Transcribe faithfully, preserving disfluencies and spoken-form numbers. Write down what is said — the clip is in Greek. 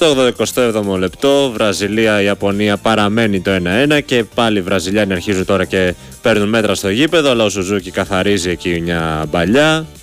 Στο ογδοηκοστό έβδομο λεπτό, Βραζιλία-Ιαπωνία παραμένει το ένα ένα και πάλι οι Βραζιλιάνοι αρχίζουν τώρα και παίρνουν μέτρα στο γήπεδο, αλλά ο Σουζούκι καθαρίζει εκεί μια μπαλιά.